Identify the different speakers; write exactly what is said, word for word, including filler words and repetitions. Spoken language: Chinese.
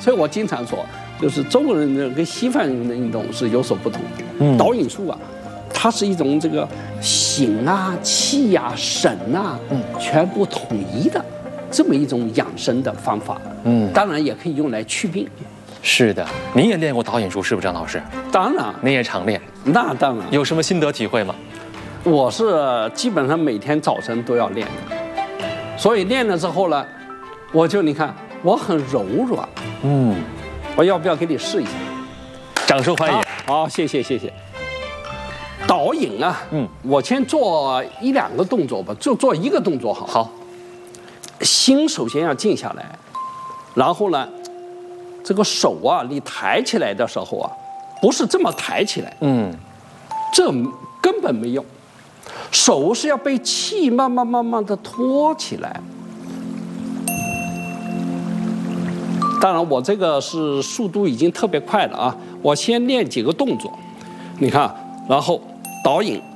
Speaker 1: 所以我经常说，就是中国人的跟西方人的运动是有所不同的。嗯，导引术啊，它是一种这个形啊、气啊、神啊，嗯，全部统一的这么一种养生的方法。嗯，当然也可以用来祛病。是的，您也练过导引术是不是，张老师？当然，您也常练。那当然。有什么心得体会吗？我是基本上每天早晨都要练的，所以练了之后呢，我就你看我很柔软。嗯，我要不要给你试一下？掌声欢迎。好，谢谢谢谢。导引啊，嗯，我先做一两个动作吧，就做一个动作好。好。心首先要静下来，然后呢。这个手啊，你抬起来的时候啊，不是这么抬起来，嗯，这根本没用。手是要被气慢慢慢慢的托起来。当然，我这个是速度已经特别快了啊。我先练几个动作，你看，然后导引。